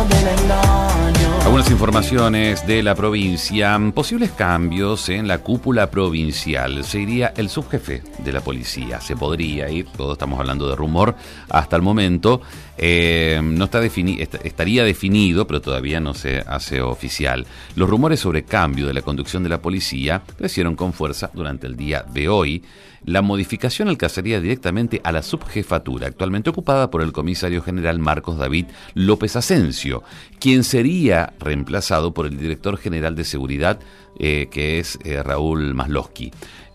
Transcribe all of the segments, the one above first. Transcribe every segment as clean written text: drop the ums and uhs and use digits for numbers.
Algunas informaciones de la provincia. Posibles cambios en la cúpula provincial. Se iría el subjefe de la policía. Se podría ir, todos estamos hablando de rumor hasta el momento. No está estaría definido, pero todavía no se hace oficial. Los rumores sobre cambio de la conducción de la policía crecieron con fuerza durante el día de hoy. La modificación alcanzaría directamente a la subjefatura, actualmente ocupada por el comisario general Marcos David López Asensio, quien sería reemplazado por el director general de seguridad, que es Raúl Maslowski.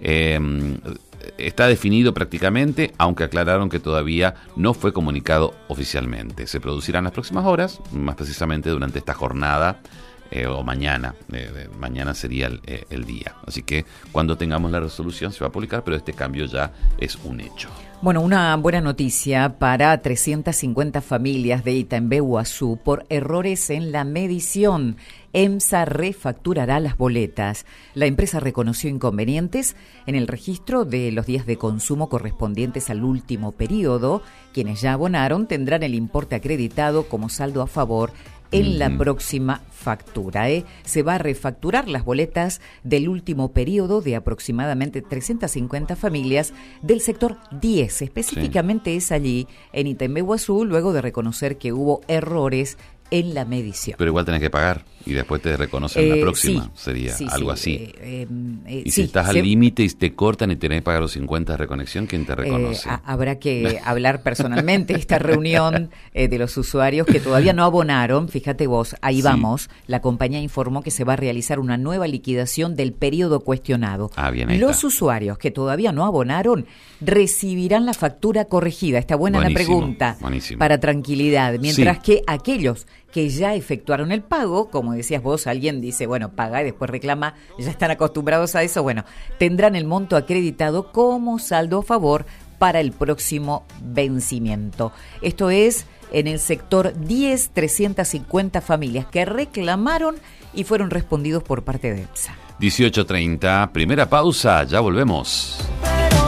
Está definido prácticamente, aunque aclararon que todavía no fue comunicado oficialmente. Se producirá en las próximas horas, más precisamente durante esta jornada, o mañana. Mañana sería el día. Así que cuando tengamos la resolución se va a publicar, pero este cambio ya es un hecho. Bueno, una buena noticia para 350 familias de Itaimbe-Guazú por errores en la medición. EMSA refacturará las boletas. La empresa reconoció inconvenientes en el registro de los días de consumo correspondientes al último periodo. Quienes ya abonaron tendrán el importe acreditado como saldo a favor en la próxima factura. Se va a refacturar las boletas del último periodo de aproximadamente 350 familias del sector 10. Específicamente es allí, en Itaimbe-Guazú, luego de reconocer que hubo errores en la medición. Pero igual tenés que pagar y después te reconocen la próxima, sería algo así. Y si estás al límite y te cortan y tenés que pagar los 50 de reconexión, ¿quién te reconoce? Habrá que hablar personalmente esta reunión de los usuarios que todavía no abonaron. Fíjate vos, ahí vamos. La compañía informó que se va a realizar una nueva liquidación del periodo cuestionado. Bien, los usuarios que todavía no abonaron recibirán la factura corregida. Está buena la pregunta, para tranquilidad. Mientras que aquellos que ya efectuaron el pago, como decías vos, alguien dice, bueno, paga y después reclama, ya están acostumbrados a eso, bueno, tendrán el monto acreditado como saldo a favor para el próximo vencimiento. Esto es en el sector 10, 350 familias que reclamaron y fueron respondidos por parte de EMSA. 18:30, primera pausa, ya volvemos.